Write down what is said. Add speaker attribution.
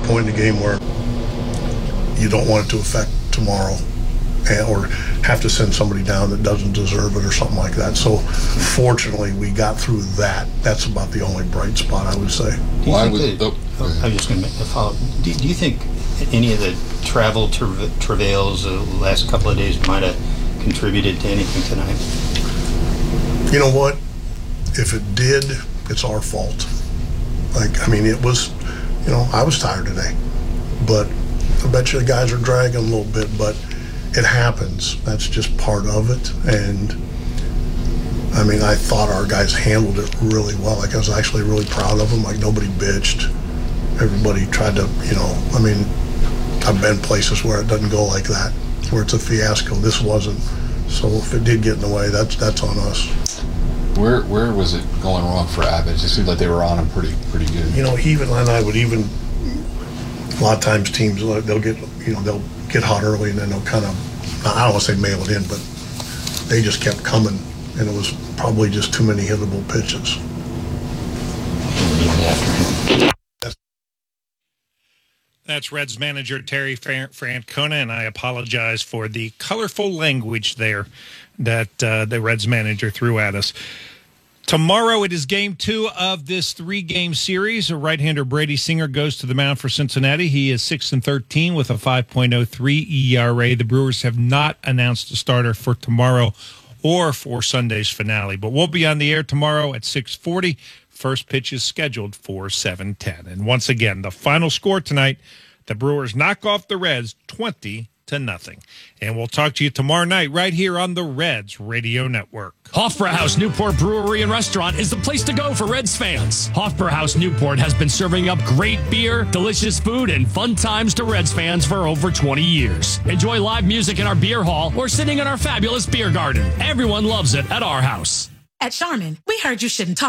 Speaker 1: point in the game where you don't want it to affect tomorrow or have to send somebody down that doesn't deserve it or something like that. So fortunately, we got through that. That's about the only bright spot, I would say.
Speaker 2: I was just going to make a follow-up. Do you think any of the travel travails the last couple of days might have contributed to anything tonight?
Speaker 1: You know what? If it did, it's our fault. It was, I was tired today. But I bet you the guys are dragging a little bit, but it happens. That's just part of it. And I thought our guys handled it really well. I was actually really proud of them. Nobody bitched. Everybody tried to, I've been places where it doesn't go like that, where it's a fiasco. This wasn't. So if it did get in the way, that's on us.
Speaker 3: Where was it going wrong for Abbott? It just seemed like they were on him pretty good.
Speaker 1: Even and I would even, a lot of times teams, they'll get hot early and then they'll kind of, I don't want to say mail it in, but they just kept coming, and it was probably just too many hittable pitches.
Speaker 4: That's Reds manager Terry Francona, and I apologize for the colorful language there that the Reds manager threw at us. Tomorrow it is Game 2 of this 3-game series. Right-hander Brady Singer goes to the mound for Cincinnati. He is 6-13 with a 5.03 ERA. The Brewers have not announced a starter for tomorrow or for Sunday's finale, but we'll be on the air tomorrow at 6:40. First pitch is scheduled for 7:10. And once again, the final score tonight, the Brewers knock off the Reds 20-0. And we'll talk to you tomorrow night right here on the Reds Radio Network.
Speaker 5: Hofbrauhaus Newport Brewery and Restaurant is the place to go for Reds fans. Hofbrauhaus Newport has been serving up great beer, delicious food, and fun times to Reds fans for over 20 years. Enjoy live music in our beer hall or sitting in our fabulous beer garden. Everyone loves it at our house.
Speaker 6: At Charmin, we heard you shouldn't talk